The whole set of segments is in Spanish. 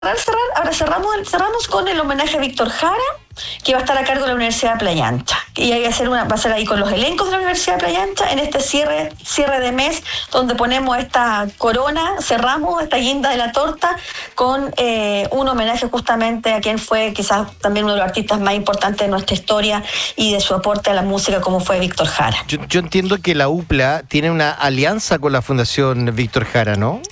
ahora cerramos con el homenaje a Víctor Jara, que va a estar a cargo de la Universidad de Playa Ancha. Y va a ser ahí con los elencos de la Universidad de Playa Ancha en este cierre de mes, donde ponemos esta corona, cerramos esta guinda de la torta con un homenaje justamente a quien fue quizás también uno de los artistas más importantes de nuestra historia y de su aporte a la música, como fue Víctor Jara. Yo entiendo que la UPLA tiene una alianza con la Fundación Víctor Jara, ¿no?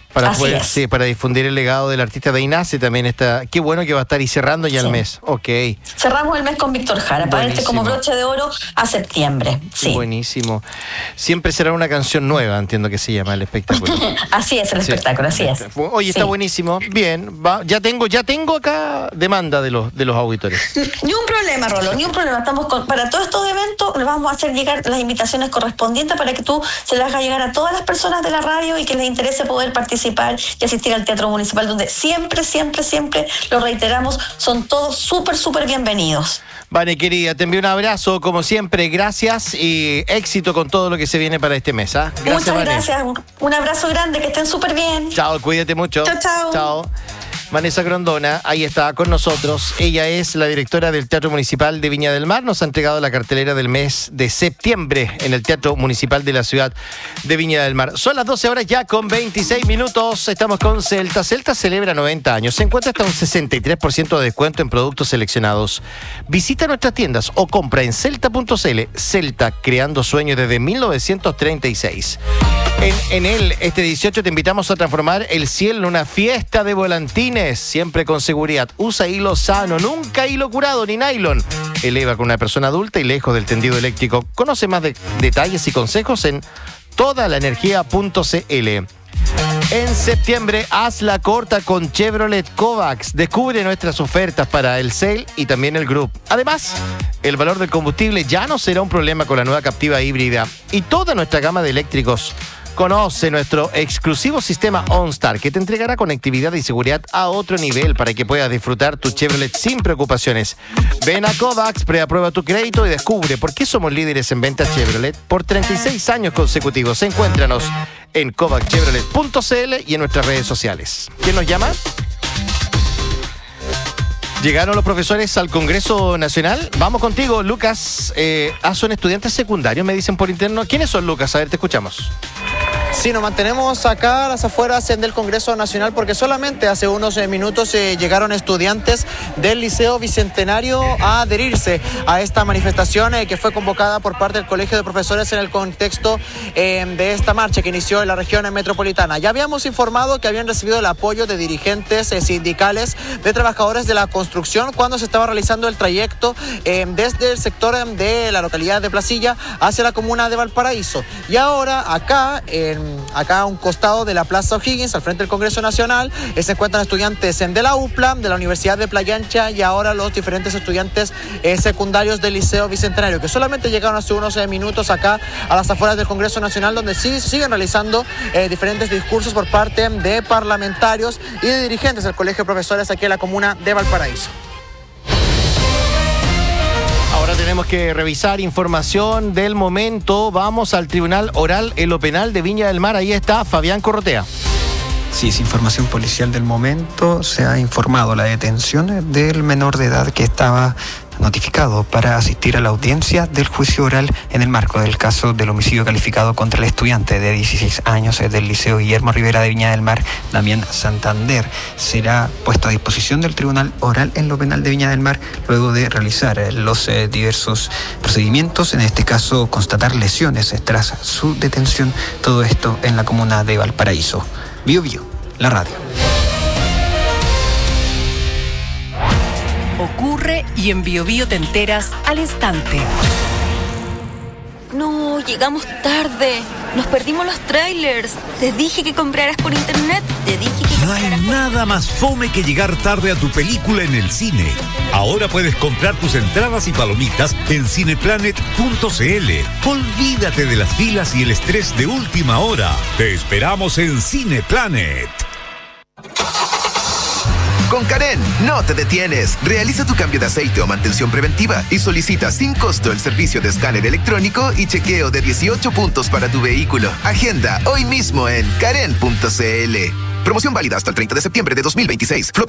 Para difundir el legado del artista. De ahí nace también esta. Qué bueno que va a estar y cerrando ya el mes. Ok. Cerramos el mes con Víctor Jara, para como broche de oro a septiembre. Sí. Buenísimo. Siempre será una canción nueva, entiendo que se llama el espectáculo. Así es, el espectáculo, así es. Oye, está buenísimo. Bien, ya tengo acá demanda de los auditores. Ni un problema, Rolo, ni un problema. Para todos estos eventos les vamos a hacer llegar las invitaciones correspondientes para que tú se las hagas llegar a todas las personas de la radio y que les interese poder participar y asistir al Teatro Municipal, donde siempre, lo reiteramos, son todos súper bienvenidos. Vale, querida, te envío un abrazo, como siempre, gracias y éxito con todo lo que se viene para este mes. Gracias, muchas gracias, un abrazo grande, que estén súper bien. Chao, cuídate mucho. Chao. Vanessa Grondona, ahí está con nosotros. Ella es la directora del Teatro Municipal de Viña del Mar. Nos ha entregado la cartelera del mes de septiembre en el Teatro Municipal de la ciudad de Viña del Mar. Son las 12 horas ya con 26 minutos. Estamos con Celta. Celta celebra 90 años. Se encuentra hasta un 63% de descuento en productos seleccionados. Visita nuestras tiendas o compra en celta.cl. Celta, creando sueños desde 1936. En él, este 18 te invitamos a transformar el cielo en una fiesta de volantines, siempre con seguridad. Usa hilo sano, nunca hilo curado ni nylon. Eleva con una persona adulta y lejos del tendido eléctrico. Conoce más detalles y consejos en todalaenergia.cl. En septiembre, haz la corta con Chevrolet Kovacs. Descubre nuestras ofertas para el Sale y también el Group. Además, el valor del combustible ya no será un problema con la nueva Captiva híbrida y toda nuestra gama de eléctricos. Conoce nuestro exclusivo sistema OnStar, que te entregará conectividad y seguridad a otro nivel para que puedas disfrutar tu Chevrolet sin preocupaciones. Ven a Kovacs, preaprueba tu crédito y descubre por qué somos líderes en ventas Chevrolet por 36 años consecutivos. Encuéntranos en kovacchevrolet.cl y en nuestras redes sociales. ¿Quién nos llama? Llegaron los profesores al Congreso Nacional. Vamos contigo, Lucas. Son estudiantes secundarios, me dicen por interno. ¿Quiénes son, Lucas? A ver, te escuchamos. Sí, nos mantenemos acá a las afueras del Congreso Nacional porque solamente hace unos minutos llegaron estudiantes del Liceo Bicentenario a adherirse a esta manifestación que fue convocada por parte del Colegio de Profesores en el contexto de esta marcha que inició en la región metropolitana. Ya habíamos informado que habían recibido el apoyo de dirigentes sindicales de trabajadores de la construcción cuando se estaba realizando el trayecto desde el sector de la localidad de Placilla hacia la comuna de Valparaíso. Y ahora acá a un costado de la Plaza O'Higgins, al frente del Congreso Nacional, se encuentran estudiantes de la UPLA, de la Universidad de Playa Ancha y ahora los diferentes estudiantes secundarios del Liceo Bicentenario, que solamente llegaron hace unos minutos acá a las afueras del Congreso Nacional, donde sí siguen realizando diferentes discursos por parte de parlamentarios y de dirigentes del Colegio de Profesores aquí en la comuna de Valparaíso. Ahora tenemos que revisar información del momento. Vamos al Tribunal Oral en lo Penal de Viña del Mar. Ahí está Fabián Corrotea. Sí, es información policial del momento. Se ha informado la detención del menor de edad que estaba notificado para asistir a la audiencia del juicio oral en el marco del caso del homicidio calificado contra el estudiante de 16 años del Liceo Guillermo Rivera de Viña del Mar, Damián Santander. Será puesto a disposición del Tribunal Oral en lo Penal de Viña del Mar luego de realizar los diversos procedimientos, en este caso constatar lesiones tras su detención, todo esto en la comuna de Valparaíso. Bio Bio, la radio. Ocurre y en Bio Bio te enteras al instante. No, llegamos tarde. Nos perdimos los trailers. Te dije que compraras por internet. No hay nada más fome que llegar tarde a tu película en el cine. Ahora puedes comprar tus entradas y palomitas en cineplanet.cl. Olvídate de las filas y el estrés de última hora. Te esperamos en Cineplanet. Con Karen, no te detienes. Realiza tu cambio de aceite o mantención preventiva y solicita sin costo el servicio de escáner electrónico y chequeo de 18 puntos para tu vehículo. Agenda hoy mismo en karen.cl. Promoción válida hasta el 30 de septiembre de 2026.